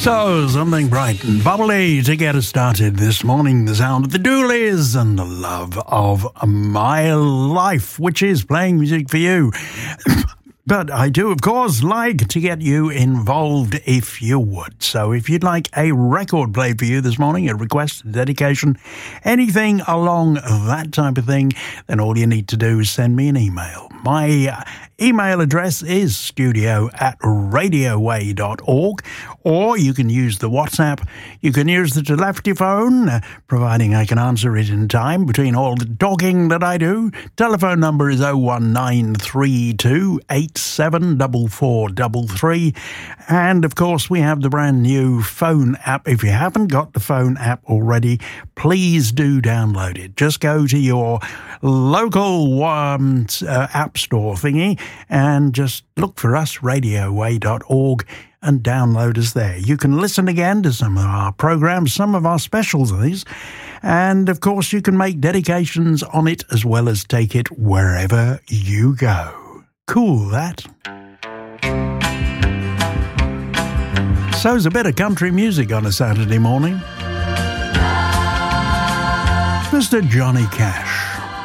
So, something bright and bubbly to get us started this morning. The sound of the Doolies and the love of my life, which is playing music for you. But I do, of course, like to get you involved if you would. So if you'd like a record played for you this morning, a request, a dedication, anything along that type of thing, then all you need to do is send me an email. My email address is studio@radioway.org, or you can use the WhatsApp. You can use the telepathy phone, providing I can answer it in time between all the talking that I do. Telephone number is 01932874433. And, of course, we have the brand new phone app. If you haven't got the phone app already, please do download it. Just go to your local app store thingy and just look for us, radioway.org, and download us there. You can listen again to some of our programs, some of our specialties, and of course you can make dedications on it as well as take it wherever you go. Cool, that. So's a bit of country music on a Saturday morning. Mr. Johnny Cash.